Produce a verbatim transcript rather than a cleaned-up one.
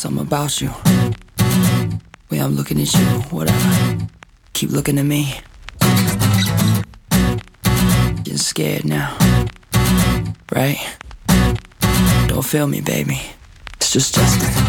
Something about you. Way I'm looking at you, whatever. Keep looking at me. Getting scared now. Right? Don't feel me, baby. It's just Justin.